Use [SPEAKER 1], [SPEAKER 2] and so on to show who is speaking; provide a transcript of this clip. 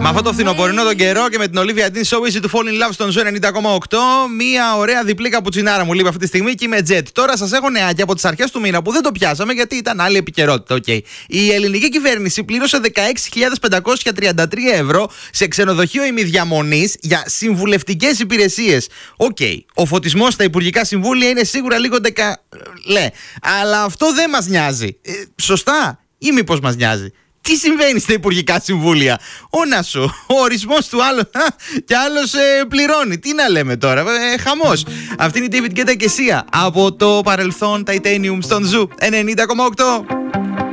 [SPEAKER 1] Με αυτό το φθινοπορεινό τον καιρό και με την Olivia Dean So Easy to Fall in Love στον Ζου 90,8, μία ωραία διπλή καπουτσινάρα μου λείπει αυτή τη στιγμή και είμαι jet. Τώρα σας έχω νεάκια από τις αρχές του μήνα που δεν το πιάσαμε γιατί ήταν άλλη επικαιρότητα. Okay. Η ελληνική κυβέρνηση πλήρωσε 16.533 ευρώ σε ξενοδοχείο ημιδιαμονής για συμβουλευτικές υπηρεσίες. Ο φωτισμός στα υπουργικά συμβούλια είναι σίγουρα λίγο αλλά αυτό δεν μας νοιάζει. Σωστά ή μήπως μας νοιάζει? Τι συμβαίνει στα υπουργικά συμβούλια? Όνα σου, ο ορισμός του άλλου και άλλος πληρώνει. Τι να λέμε τώρα, χαμός. Αυτή είναι η David Guetta και Sia από το παρελθόν Titanium στον Ζου 90,8.